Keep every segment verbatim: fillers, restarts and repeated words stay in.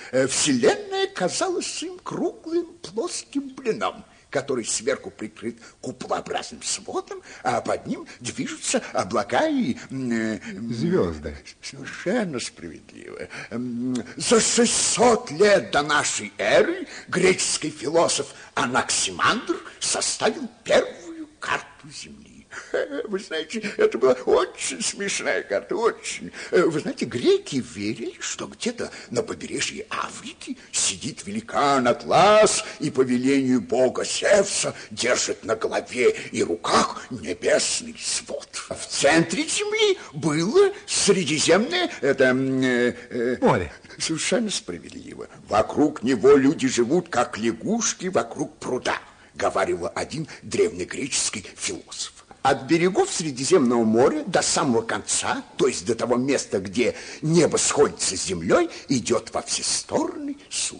Э, Вселенная казалась им круглым плоским блином, который сверху прикрыт куполообразным сводом, а под ним движутся облака и... Э, звезды. Совершенно справедливо. За шестьсот лет до нашей эры греческий философ Анаксимандр составил первую карту Земли. Вы знаете, это была очень смешная карта, очень. Вы знаете, греки верили, что где-то на побережье Африки сидит великан Атлас и по велению бога Зевса держит на голове и руках небесный свод. В центре Земли было Средиземное, это... Э, э, море. Совершенно справедливо. Вокруг него люди живут, как лягушки вокруг пруда, говаривал один древнегреческий философ. От берегов Средиземного моря до самого конца, то есть до того места, где небо сходится с землей, идет во все стороны суша.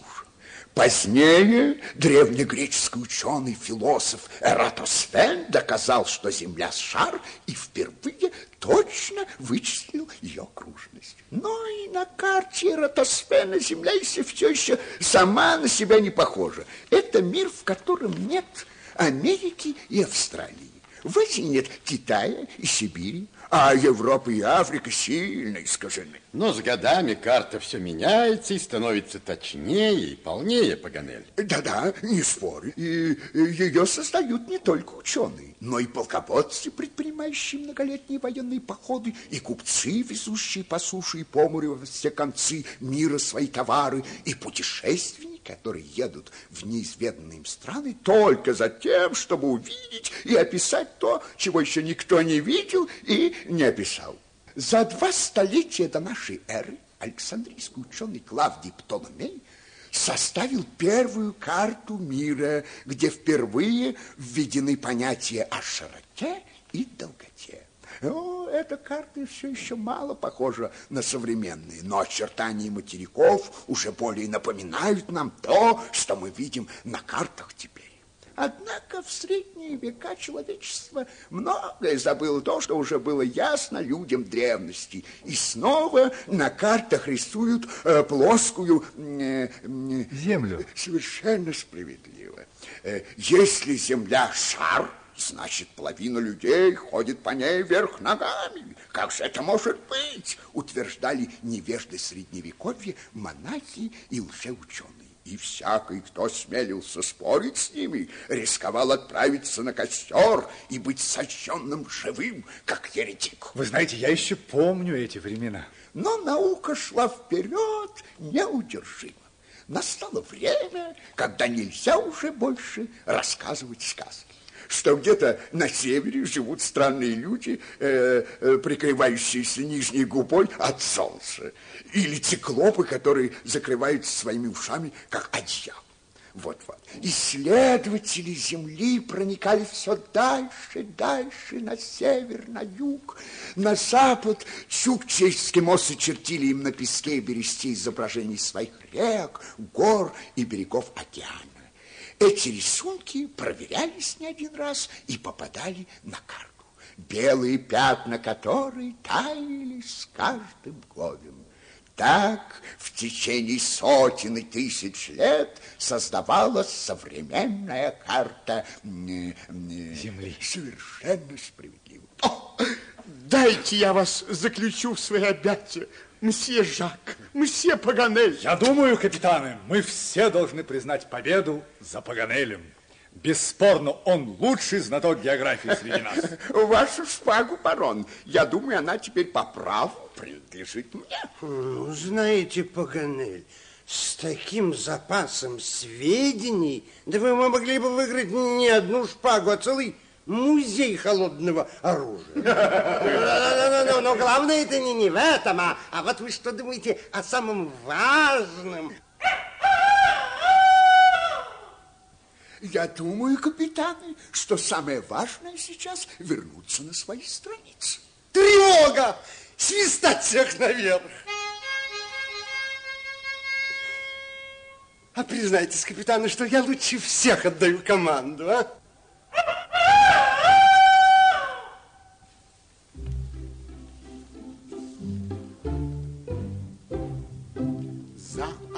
Позднее древнегреческий ученый, философ Эратосфен доказал, что Земля шар, и впервые точно вычислил ее окружность. Но и на карте Эратосфена Земля еще все еще сама на себя не похожа. Это мир, в котором нет Америки и Австралии. В Азии нет Китая и Сибири, а Европа и Африка сильно искажены. Но с годами карта все меняется и становится точнее и полнее, Паганель. Да-да, не спорю. И ее создают не только ученые, но и полководцы, предпринимающие многолетние военные походы, и купцы, везущие по суше и по морю во все концы мира свои товары, и путешественники, которые едут в неизведанные им страны только за тем, чтобы увидеть и описать то, чего еще никто не видел и не описал. За два столетия до нашей эры Александрийский ученый Клавдий Птоломей составил первую карту мира, где впервые введены понятия о широте и долготе. О, эта карта все еще мало похожа на современные, но очертания материков уже более напоминают нам то, что мы видим на картах теперь. Однако в средние века человечество многое забыло то, что уже было ясно людям древности. И снова на картах рисуют э, плоскую... Э, э, землю. Совершенно справедливо. Э, если земля шар, значит, половина людей ходит по ней вверх ногами. Как же это может быть? Утверждали невежды Средневековья, монахи и лжеученые. И всякий, кто смелился спорить с ними, рисковал отправиться на костер и быть сожженным живым, как еретик. Вы знаете, я еще помню эти времена. Но наука шла вперед неудержимо. Настало время, когда нельзя уже больше рассказывать сказки. Что где-то на севере живут странные люди, э, э, прикрывающиеся нижней губой от солнца. Или циклопы, которые закрываются своими ушами, как одеяло. Вот-вот. Исследователи Земли проникали все дальше, дальше, на север, на юг, на запад. Чукчи эскимосы чертили им на песке и бересте изображений своих рек, гор и берегов океана. Эти рисунки проверялись не один раз и попадали на карту. Белые пятна которые таяли с каждым годом. Так в течение сотен и тысяч лет создавалась современная карта Земли. Совершенно справедливо. О, дайте я вас заключу в свои объятия. Мсье Жак, мсье Паганель. Я думаю, капитаны, мы все должны признать победу за Паганелем. Бесспорно, он лучший знаток географии среди нас. Вашу шпагу, барон, я думаю, она теперь по праву принадлежит мне. Ну, знаете, Паганель, с таким запасом сведений, да вы могли бы выиграть не одну шпагу, а целый музей холодного оружия. Но главное это не, не в этом, а, а вот вы что думаете о самом важном? Я думаю, капитаны, что самое важное сейчас вернуться на свои страницы. Тревога! Свистать всех наверх! А признайтесь, капитаны, что я лучше всех отдаю команду, а?